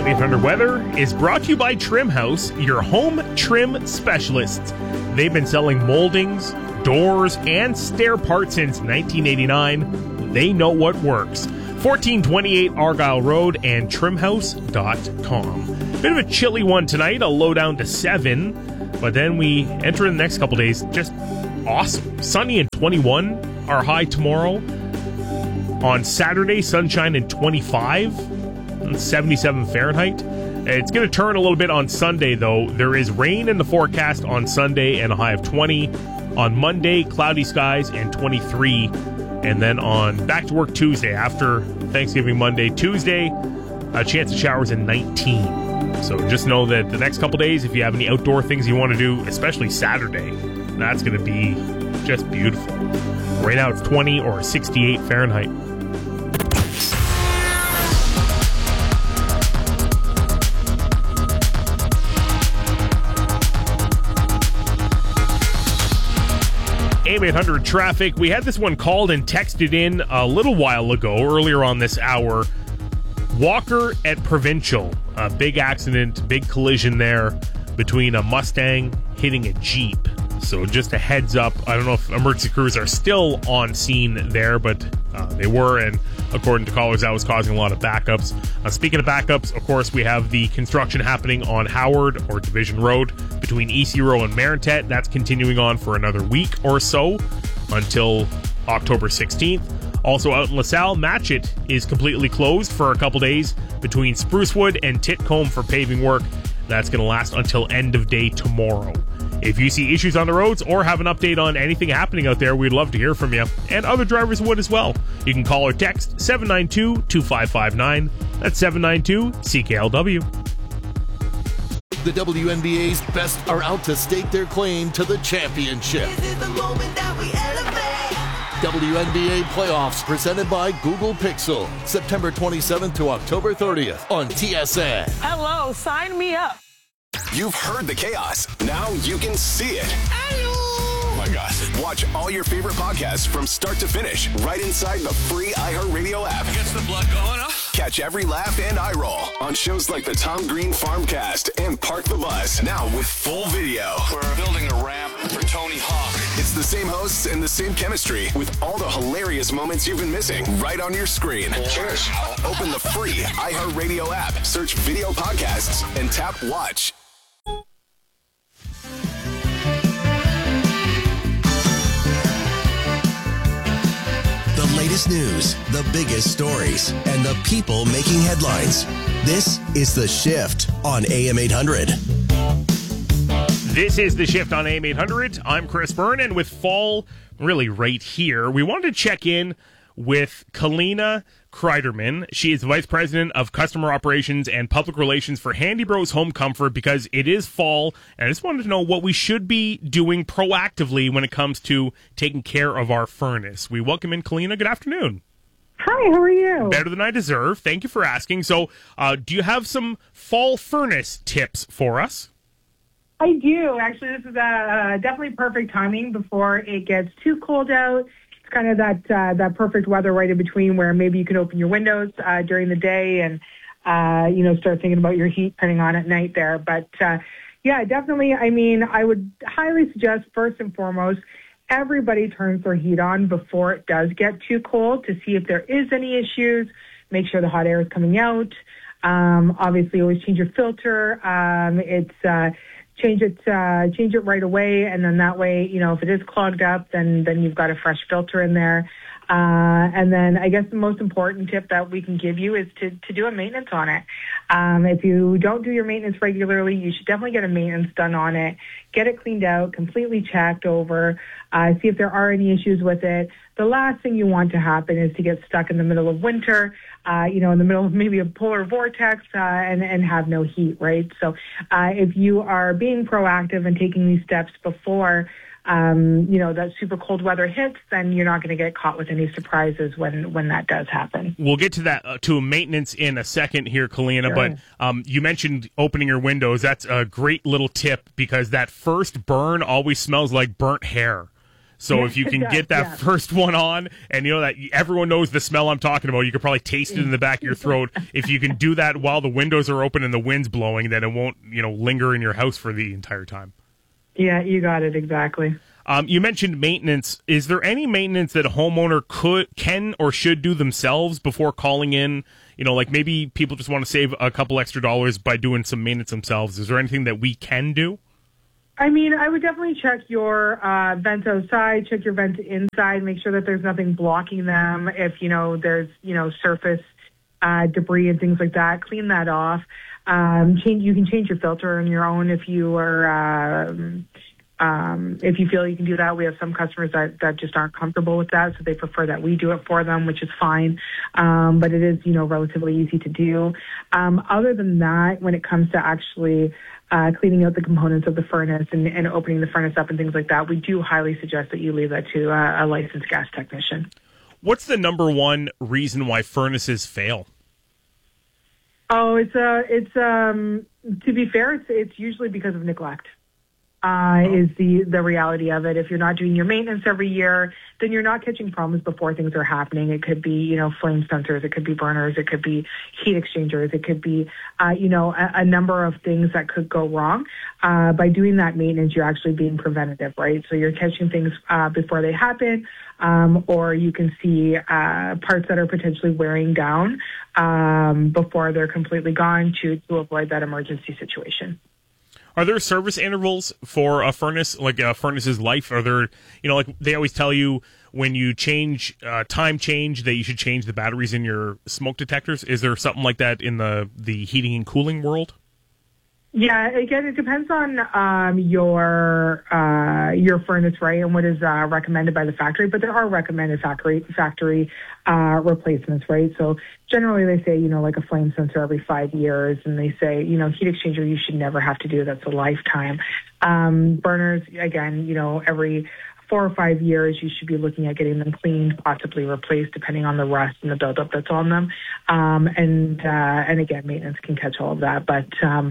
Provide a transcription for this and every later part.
AM800 Weather is brought to you by Trim House, your home trim specialists. They've been selling moldings, doors, and stair parts since 1989. They know what works. 1428 Argyle Road and trimhouse.com. Bit of a chilly one tonight, a low down to 7, but then we enter in the next couple days just awesome. Sunny and 21, our high tomorrow. On Saturday, sunshine and 25, 77 Fahrenheit. It's going to turn a little bit on Sunday, though. There is rain in the forecast on Sunday and a high of 20. On Monday, cloudy skies and 23. And then on back to work Tuesday, after Thanksgiving Monday, Tuesday, a chance of showers in 19. So just know that the next couple days, if you have any outdoor things you want to do, especially Saturday, that's going to be just beautiful. Right now it's 20 or 68 Fahrenheit. AM800 traffic. We had this one called and texted in a little while ago, earlier on this hour. Walker at Provincial. A big accident, big collision there between a Mustang hitting a Jeep. So just a heads up. I don't know if emergency crews are still on scene there, but they were, and according to callers, that was causing a lot of backups. Speaking of backups, of course, we have the construction happening on Howard or Division Road between EC Row and Marintet. That's continuing on for another week or so until October 16th. Also out in LaSalle, Matchett is completely closed for a couple days between Sprucewood and Titcombe for paving work. That's going to last until end of day tomorrow. If you see issues on the roads or have an update on anything happening out there, we'd love to hear from you. And other drivers would as well. You can call or text 792-2559. That's 792-CKLW. The WNBA's best are out to stake their claim to the championship. This is the moment that we elevate. WNBA playoffs presented by Google Pixel. September 27th to October 30th on TSN. Hello, sign me up. You've heard the chaos. Now you can see it. Oh my gosh. Watch all your favorite podcasts from start to finish right inside the free iHeartRadio app. Gets the blood going up. Catch every laugh and eye roll on shows like the Tom Green Farmcast and Park the Bus. Now with full video. We're building a ramp for Tony Hawk. It's the same hosts and the same chemistry with all the hilarious moments you've been missing right on your screen. Cheers. Open the free iHeartRadio app, search video podcasts, and tap watch. The latest news, the biggest stories, and the people making headlines. This is The Shift on AM800. This is The Shift on AM800. I'm Chris Byrne, and with fall really right here, we wanted to check in with Kalina Kreiderman. She is the Vice President of Customer Operations and Public Relations for Handy Bros Home Comfort, because it is fall, and I just wanted to know what we should be doing proactively when it comes to taking care of our furnace. We welcome in Kalina. Good afternoon. Hi, how are you? Better than I deserve. Thank you for asking. So, do you have some fall furnace tips for us? I do. Actually, this is definitely perfect timing before it gets too cold out. It's kind of that perfect weather right in between where maybe you can open your windows during the day and, start thinking about your heat turning on at night there. But, yeah, definitely. I mean, I would highly suggest, first and foremost, everybody turns their heat on before it does get too cold to see if there is any issues. Make sure the hot air is coming out. Obviously, always change your filter. Change it right away, and then that way, if it is clogged up, then you've got a fresh filter in there. And then I guess the most important tip that we can give you is to do a maintenance on it. If you don't do your maintenance regularly, you should definitely get a maintenance done on it. Get it cleaned out, completely checked over, see if there are any issues with it. The last thing you want to happen is to get stuck in the middle of winter, in the middle of maybe a polar vortex, and have no heat, right? So if you are being proactive and taking these steps before that super cold weather hits, then you're not going to get caught with any surprises when that does happen. We'll get to that, to maintenance in a second here, Kalina, Sure. but you mentioned opening your windows. That's a great little tip because that first burn always smells like burnt hair. So if you can get that first one on, and that everyone knows the smell I'm talking about, you could probably taste it in the back of your throat. If you can do that while the windows are open and the wind's blowing, then it won't, linger in your house for the entire time. Yeah, you got it, exactly. You mentioned maintenance. Is there any maintenance that a homeowner can or should do themselves before calling in? Like maybe people just want to save a couple extra dollars by doing some maintenance themselves. Is there anything that we can do? I mean, I would definitely check your vents outside, check your vents inside, make sure that there's nothing blocking them. If, there's, surface debris and things like that, clean that off. You can change your filter on your own if you are, if you feel you can do that. We have some customers that just aren't comfortable with that, so they prefer that we do it for them, which is fine. But it is, relatively easy to do. Other than that, when it comes to actually cleaning out the components of the furnace and opening the furnace up and things like that, we do highly suggest that you leave that to a licensed gas technician. What's the number one reason why furnaces fail? Oh, it's to be fair, it's usually because of neglect. Is the reality of it. If you're not doing your maintenance every year, then you're not catching problems before things are happening. It could be, flame sensors, it could be burners, it could be heat exchangers, it could be, a number of things that could go wrong. By doing that maintenance, you're actually being preventative, right? So you're catching things before they happen, or you can see parts that are potentially wearing down before they're completely gone to avoid that emergency situation. Are there service intervals for a furnace, like a furnace's life? Are there, like they always tell you when you change, time change, that you should change the batteries in your smoke detectors? Is there something like that in the heating and cooling world? Yeah, again, it depends on your furnace, right, and what is recommended by the factory. But there are recommended factory replacements, right? So generally, they say like a flame sensor every 5 years, and they say heat exchanger you should never have to do. That's a lifetime. Burners, again, every 4 or 5 years, you should be looking at getting them cleaned, possibly replaced, depending on the rust and the buildup that's on them. And again, maintenance can catch all of that. But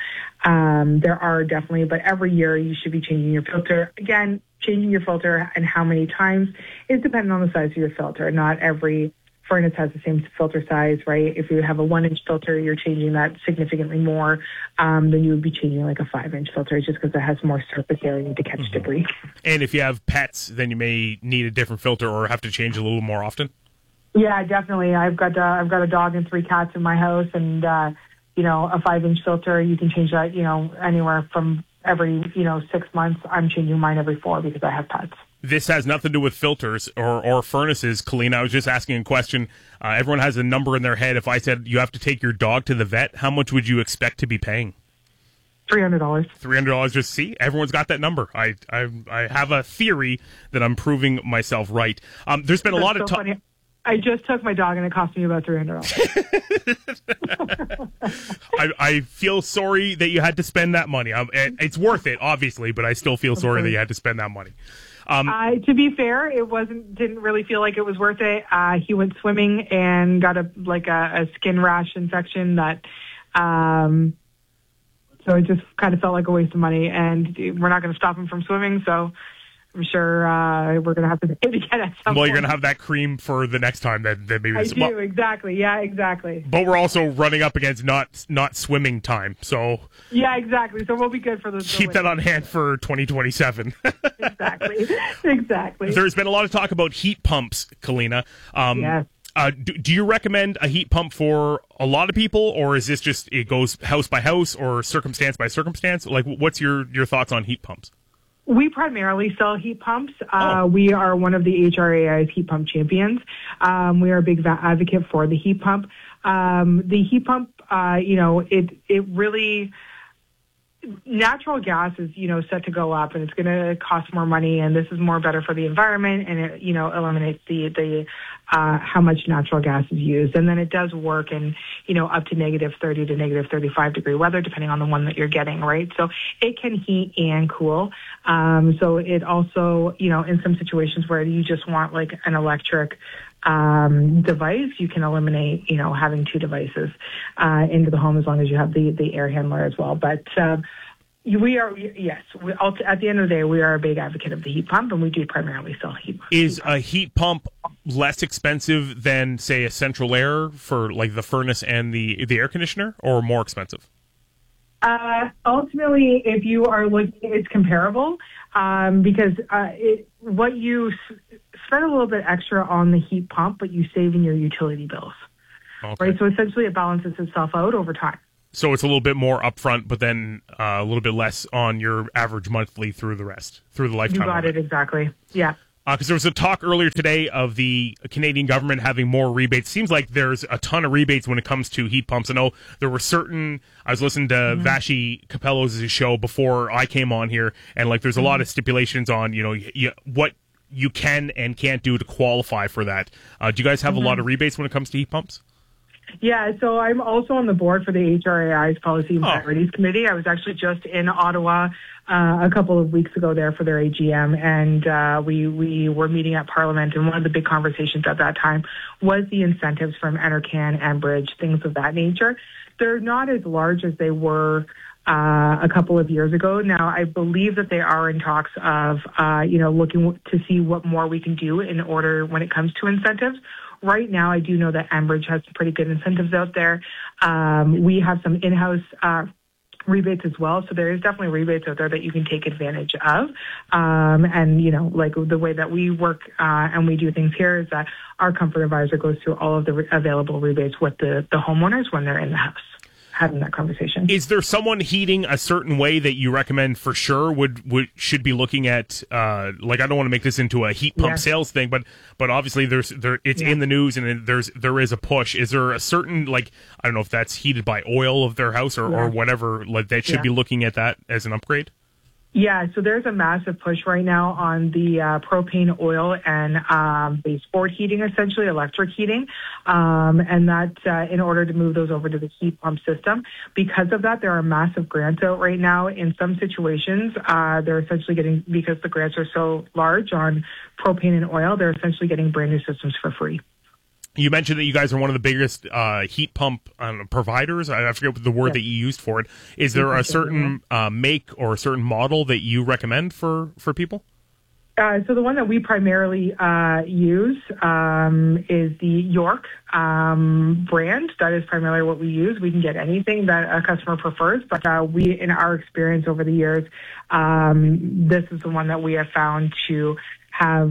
there are definitely, but every year you should be changing your filter. Again, changing your filter and how many times is dependent on the size of your filter. Not every furnace has the same filter size, right? If you have a 1-inch filter, you're changing that significantly more than you would be changing like a 5-inch filter, just because it has more surface area to catch debris. And if you have pets, then you may need a different filter or have to change a little more often. Yeah, definitely. I've got a dog and 3 cats in my house, and a 5-inch filter, you can change that anywhere from every 6 months. I'm changing mine every 4 because I have pets. This has nothing to do with filters or furnaces, Colleen. I was just asking a question. Everyone has a number in their head. If I said you have to take your dog to the vet, how much would you expect to be paying? $300. $300. Just see, everyone's got that number. I have a theory that I'm proving myself right. There's been a lot of talk. I just took my dog, and it cost me about $300. I feel sorry that you had to spend that money. It's worth it, obviously, but I still feel sorry that you had to spend that money. To be fair, didn't really feel like it was worth it. He went swimming and got a skin rash infection that, so it just kind of felt like a waste of money, and we're not going to stop him from swimming, so I'm sure we're going to have to pay to get at some point. You're going to have that cream for the next time that maybe. I do, exactly. Yeah, exactly. But we're also running up against not swimming time, so. Yeah, exactly. So we'll be good for the. Keep that on hand for 2027. Exactly. There's been a lot of talk about heat pumps, Kalina. Yes. Do you recommend a heat pump for a lot of people, or is this just it goes house by house or circumstance by circumstance? Like, what's your thoughts on heat pumps? We primarily sell heat pumps. We are one of the HRAI's heat pump champions. We are a big advocate for the heat pump. The heat pump, it really, natural gas is, set to go up, and it's going to cost more money, and this is more better for the environment, and it, eliminates the how much natural gas is used. And then it does work in, up to -30 to -35 degree weather, depending on the one that you're getting, right? So it can heat and cool. So it also, in some situations where you just want like an electric device, you can eliminate, having 2 devices into the home as long as you have the air handler as well. But We are, yes. At the end of the day, we are a big advocate of the heat pump, and we do primarily sell heat pumps. Is a heat pump less expensive than, say, a central air for like the furnace and the air conditioner, or more expensive? Ultimately, if you are looking, it's comparable because what you spend a little bit extra on the heat pump, but you save in your utility bills. Okay. Right? So essentially, it balances itself out over time. So it's a little bit more upfront, but then a little bit less on your average monthly through the lifetime. You got it, exactly. Yeah. Because there was a talk earlier today of the Canadian government having more rebates. Seems like there's a ton of rebates when it comes to heat pumps. I know there were I was listening to Vashi Capello's show before I came on here, and like there's a lot of stipulations on, what you can and can't do to qualify for that. Do you guys have a lot of rebates when it comes to heat pumps? Yeah, so I'm also on the board for the HRAI's Policy and Priorities Committee. I was actually just in Ottawa a couple of weeks ago there for their AGM, and we were meeting at Parliament, and one of the big conversations at that time was the incentives from Enercan, Enbridge, things of that nature. They're not as large as they were a couple of years ago. Now, I believe that they are in talks of, looking to see what more we can do in order when it comes to incentives. Right now, I do know that Enbridge has some pretty good incentives out there. We have some in-house rebates as well. So there is definitely rebates out there that you can take advantage of. And, like the way that we work and we do things here is that our comfort advisor goes through all of the available rebates with the homeowners when they're in the house, having that conversation. Is there someone heating a certain way that you recommend for sure should be looking at, I don't want to make this into a heat pump sales thing, but obviously it's in the news and there is a push. Is there a certain, I don't know if that's heated by oil of their house or whatever, they should be looking at that as an upgrade? Yeah, so there's a massive push right now on the propane, oil, and baseboard heating, essentially electric heating, and that in order to move those over to the heat pump system. Because of that, there are massive grants out right now. In some situations, they're essentially getting, because the grants are so large on propane and oil, they're essentially getting brand new systems for free. You mentioned that you guys are one of the biggest heat pump providers. I forget what the word that you used for it. Is there a certain make or a certain model that you recommend for people? So the one that we primarily use is the York brand. That is primarily what we use. We can get anything that a customer prefers, but we, in our experience over the years, this is the one that we have found to have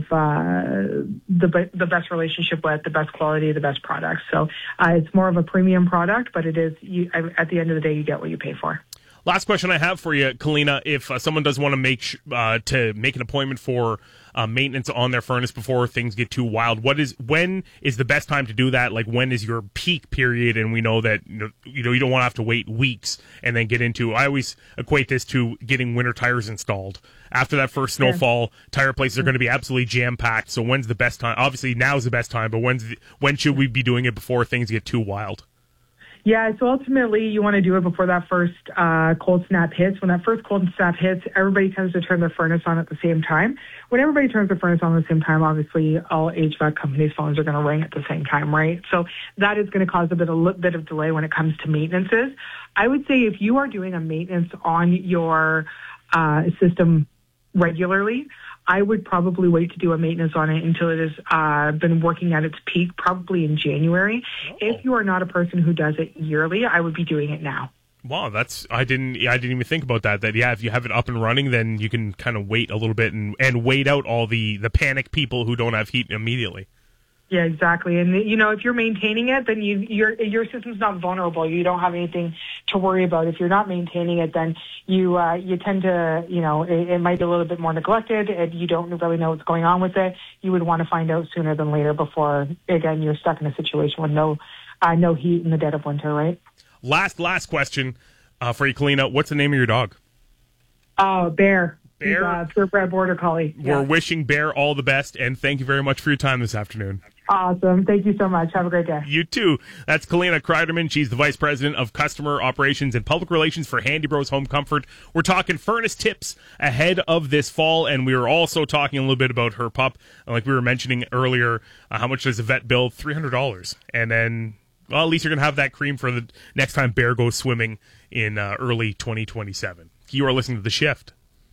the best relationship with, the best quality, the best products. So it's more of a premium product, but it is, at the end of the day, you get what you pay for. Last question I have for you, Kalina. If someone does want to make an appointment for maintenance on their furnace before things get too wild, when is the best time to do that? Like, when is your peak period? And we know that you don't want to have to wait weeks and then get into. I always equate this to getting winter tires installed. After that first snowfall, tire places are going to be absolutely jam packed. So when's the best time? Obviously, now is the best time, but when should we be doing it before things get too wild? Yeah, so ultimately you want to do it before that first cold snap hits. When that first cold snap hits, everybody tends to turn their furnace on at the same time. When everybody turns their furnace on at the same time, obviously all HVAC companies' phones are going to ring at the same time, right? So that is going to cause a bit of delay when it comes to maintenances. I would say if you are doing a maintenance on your system regularly, I would probably wait to do a maintenance on it until it has been working at its peak, probably in January. If you are not a person who does it yearly, I would be doing it now. Wow, I didn't even think about that. That if you have it up and running, then you can kind of wait a little bit and wait out all the panic people who don't have heat immediately. Yeah, exactly. And if you're maintaining it, then your system's not vulnerable. You don't have anything to worry about. If you're not maintaining it, then you tend to, it might be a little bit more neglected, and you don't really know what's going on with it. You would want to find out sooner than later before, again, you're stuck in a situation with no heat in the dead of winter, right? Last question for you, Kalina. What's the name of your dog? Oh, Bear. Bear. He's a purebred border collie. We're wishing Bear all the best, and thank you very much for your time this afternoon. Awesome. Thank you so much. Have a great day. You too. That's Kalina Kreiderman. She's the Vice President of Customer Operations and Public Relations for Handy Bros Home Comfort. We're talking furnace tips ahead of this fall, and we were also talking a little bit about her pup. Like we were mentioning earlier, how much does a vet bill? $300. And then, well, at least you're going to have that cream for the next time Bear goes swimming in early 2027. You are listening to The Shift.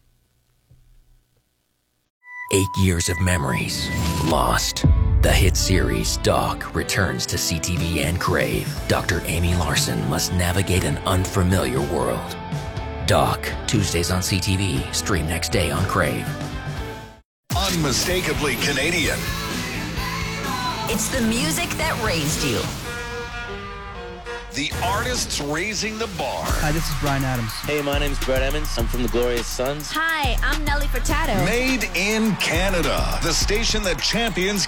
8 years of memories lost. The hit series Doc returns to CTV and Crave. Dr. Amy Larson must navigate an unfamiliar world. Doc, Tuesdays on CTV, stream next day on Crave. Unmistakably Canadian. It's the music that raised you. The artists raising the bar. Hi, this is Bryan Adams. Hey, my name's Brett Emmons. I'm from the Glorious Sons. Hi, I'm Nelly Furtado. Made in Canada. The station that champions